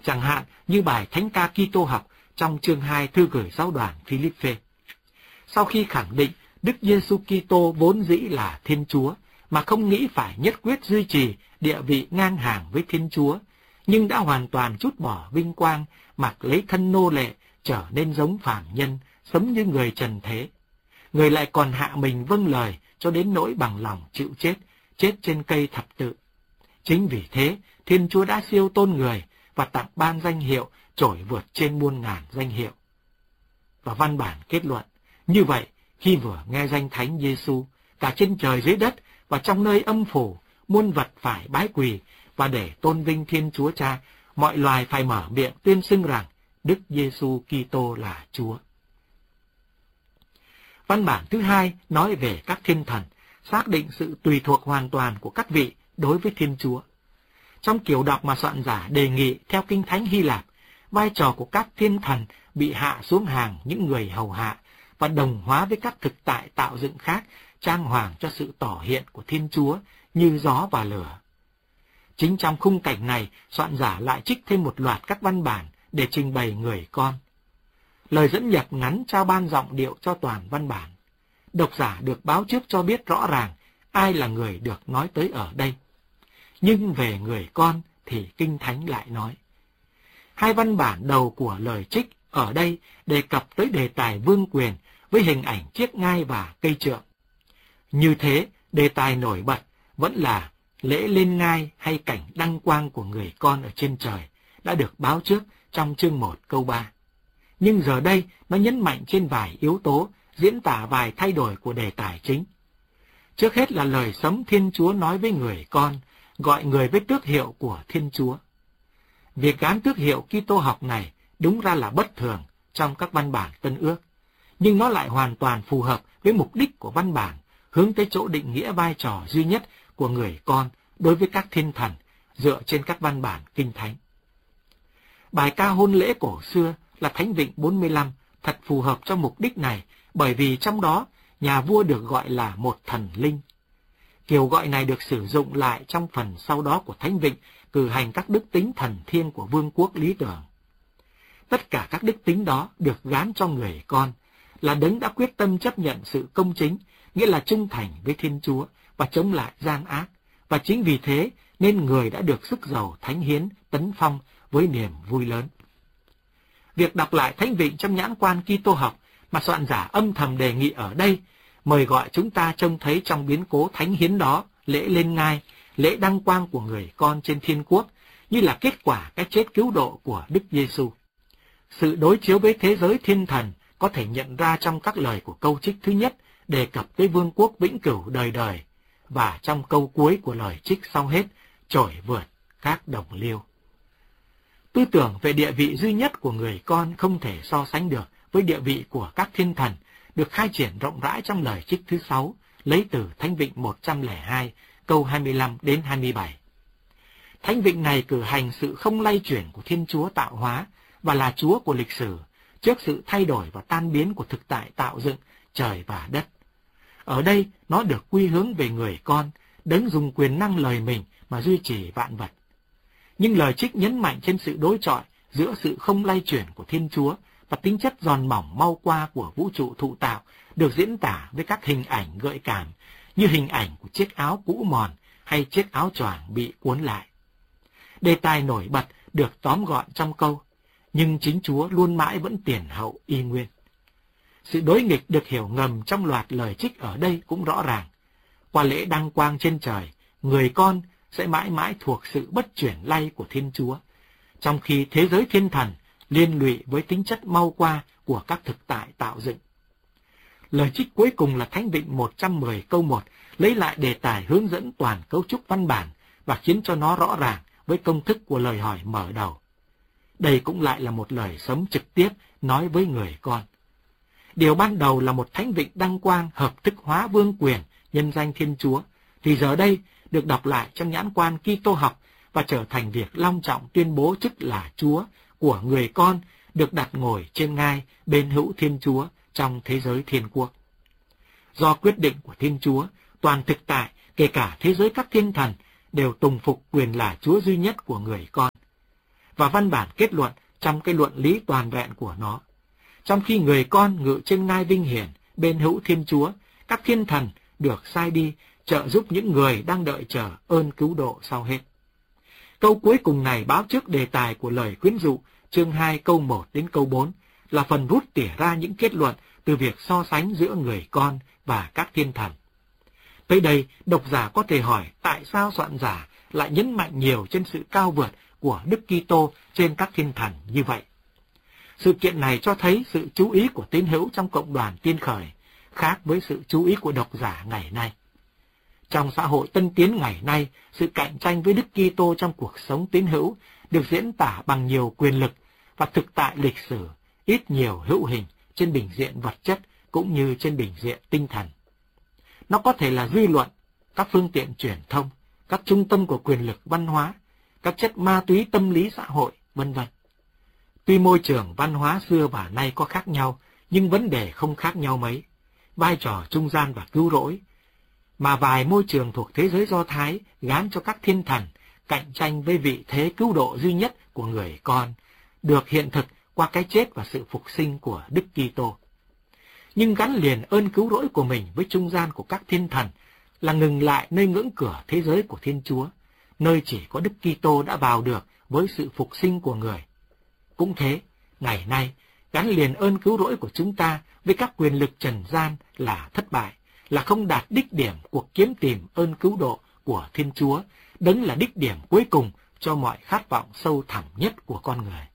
chẳng hạn như bài Thánh ca Kitô học trong chương 2 thư gửi giáo đoàn Philippe. Sau khi khẳng định Đức Giêsu Kitô vốn dĩ là Thiên Chúa, mà không nghĩ phải nhất quyết duy trì địa vị ngang hàng với Thiên Chúa, nhưng đã hoàn toàn trút bỏ vinh quang, mặc lấy thân nô lệ, trở nên giống phàm nhân, sống như người trần thế. Người lại còn hạ mình vâng lời cho đến nỗi bằng lòng chịu chết, chết trên cây thập tự. Chính vì thế, Thiên Chúa đã siêu tôn người và tặng ban danh hiệu trội vượt trên muôn ngàn danh hiệu. Và văn bản kết luận, như vậy, khi vừa nghe danh Thánh Giêsu, cả trên trời dưới đất và trong nơi âm phủ, muôn vật phải bái quỳ, và để tôn vinh Thiên Chúa Cha, mọi loài phải mở miệng tuyên xưng rằng Đức Giêsu Kitô là Chúa. Văn bản thứ hai nói về các thiên thần, xác định sự tùy thuộc hoàn toàn của các vị đối với Thiên Chúa. Trong kiểu đọc mà soạn giả đề nghị theo Kinh Thánh Hy Lạp, vai trò của các thiên thần bị hạ xuống hàng những người hầu hạ và đồng hóa với các thực tại tạo dựng khác, trang hoàng cho sự tỏ hiện của Thiên Chúa như gió và lửa. Chính trong khung cảnh này, soạn giả lại trích thêm một loạt các văn bản để trình bày người con. Lời dẫn nhập ngắn trao ban giọng điệu cho toàn văn bản. Độc giả được báo trước cho biết rõ ràng ai là người được nói tới ở đây. Nhưng về người con thì Kinh Thánh lại nói. Hai văn bản đầu của lời trích ở đây đề cập tới đề tài vương quyền với hình ảnh chiếc ngai và cây trượng. Như thế, đề tài nổi bật vẫn là lễ lên ngai hay cảnh đăng quang của người con ở trên trời đã được báo trước trong chương 1 câu 3. Nhưng giờ đây nó nhấn mạnh trên vài yếu tố, diễn tả vài thay đổi của đề tài chính. Trước hết là lời sấm Thiên Chúa nói với người con, gọi người với tước hiệu của Thiên Chúa. Việc gán tước hiệu Kitô học này đúng ra là bất thường trong các văn bản Tân Ước, nhưng nó lại hoàn toàn phù hợp với mục đích của văn bản, hướng tới chỗ định nghĩa vai trò duy nhất của người con đối với các thiên thần dựa trên các văn bản Kinh Thánh. Bài ca hôn lễ cổ xưa là Thánh Vịnh 45 thật phù hợp cho mục đích này, bởi vì trong đó nhà vua được gọi là một thần linh. Kiểu gọi này được sử dụng lại trong phần sau đó của Thánh Vịnh, cử hành các đức tính thần thiêng của vương quốc lý tưởng. Tất cả các đức tính đó được gán cho người con, là đấng đã quyết tâm chấp nhận sự công chính, nghĩa là trung thành với Thiên Chúa và chống lại gian ác, và chính vì thế nên người đã được sức giàu thánh hiến tấn phong với niềm vui lớn. Việc đọc lại Thánh Vịnh trong nhãn quan Kitô học mà soạn giả âm thầm đề nghị ở đây, mời gọi chúng ta trông thấy trong biến cố thánh hiến đó, lễ lên ngai, lễ đăng quang của người con trên thiên quốc, như là kết quả cái chết cứu độ của Đức Giêsu. Sự đối chiếu với thế giới thiên thần có thể nhận ra trong các lời của câu trích thứ nhất đề cập tới vương quốc vĩnh cửu đời đời, và trong câu cuối của lời trích sau hết, trội vượt các đồng liêu. Tư tưởng về địa vị duy nhất của người con không thể so sánh được với địa vị của các thiên thần, được khai triển rộng rãi trong lời trích thứ 6, lấy từ Thánh Vịnh 102, câu 25 đến 27. Thánh Vịnh này cử hành sự không lay chuyển của Thiên Chúa tạo hóa và là Chúa của lịch sử, trước sự thay đổi và tan biến của thực tại tạo dựng trời và đất. Ở đây, nó được quy hướng về người con, đấng dùng quyền năng lời mình mà duy trì vạn vật. Nhưng lời trích nhấn mạnh trên sự đối chọi giữa sự không lay chuyển của Thiên Chúa và tính chất giòn mỏng mau qua của vũ trụ thụ tạo, được diễn tả với các hình ảnh gợi cảm, như hình ảnh của chiếc áo cũ mòn hay chiếc áo choàng bị cuốn lại. Đề tài nổi bật được tóm gọn trong câu, nhưng chính Chúa luôn mãi vẫn tiền hậu y nguyên. Sự đối nghịch được hiểu ngầm trong loạt lời trích ở đây cũng rõ ràng. Qua lễ đăng quang trên trời, người con sẽ mãi mãi thuộc sự bất chuyển lay của Thiên Chúa, trong khi thế giới thiên thần liên lụy với tính chất mau qua của các thực tại tạo dựng. Lời trích cuối cùng là Thánh Vịnh 110 câu 1, lấy lại đề tài hướng dẫn toàn cấu trúc văn bản và khiến cho nó rõ ràng với công thức của lời hỏi mở đầu. Đây cũng lại là một lời sấm trực tiếp nói với người con. Điều ban đầu là một Thánh Vịnh đăng quang hợp thức hóa vương quyền nhân danh Thiên Chúa, thì giờ đây được đọc lại trong nhãn quan Kitô học và trở thành việc long trọng tuyên bố chức là Chúa của người con được đặt ngồi trên ngai bên hữu Thiên Chúa trong thế giới thiên quốc. Do quyết định của Thiên Chúa, toàn thực tại, kể cả thế giới các thiên thần, đều tùng phục quyền là Chúa duy nhất của người con. và văn bản kết luận trong cái luận lý toàn vẹn của nó. Trong khi người con ngự trên ngai vinh hiển bên hữu Thiên Chúa, các thiên thần được sai đi trợ giúp những người đang đợi chờ ơn cứu độ sau hết. Câu cuối cùng này báo trước đề tài của lời khuyến dụ chương 2 câu 1 đến câu 4 là phần rút tỉa ra những kết luận từ việc so sánh giữa người con và các thiên thần. Tới đây, độc giả có thể hỏi tại sao soạn giả lại nhấn mạnh nhiều trên sự cao vượt của Đức Kitô trên các thiên thần như vậy. Sự kiện này cho thấy sự chú ý của tín hữu trong cộng đoàn Tiên Khởi khác với sự chú ý của độc giả ngày nay. Trong xã hội tân tiến ngày nay, sự cạnh tranh với Đức Kitô trong cuộc sống tín hữu được diễn tả bằng nhiều quyền lực và thực tại lịch sử, ít nhiều hữu hình trên bình diện vật chất cũng như trên bình diện tinh thần. Nó có thể là dư luận, các phương tiện truyền thông, các trung tâm của quyền lực văn hóa, các chất ma túy tâm lý xã hội, vân vân. Tuy môi trường văn hóa xưa và nay có khác nhau, nhưng vấn đề không khác nhau mấy. Vai trò trung gian và cứu rỗi, mà vài môi trường thuộc thế giới Do Thái gán cho các thiên thần cạnh tranh với vị thế cứu độ duy nhất của người con, được hiện thực qua cái chết và sự phục sinh của Đức Kitô. Nhưng gắn liền ơn cứu rỗi của mình với trung gian của các thiên thần là ngừng lại nơi ngưỡng cửa thế giới của Thiên Chúa, nơi chỉ có Đức Kitô đã vào được với sự phục sinh của người. Cũng thế, ngày nay, gắn liền ơn cứu rỗi của chúng ta với các quyền lực trần gian là thất bại, là không đạt đích điểm cuộc kiếm tìm ơn cứu độ của Thiên Chúa, đấng là đích điểm cuối cùng cho mọi khát vọng sâu thẳm nhất của con người.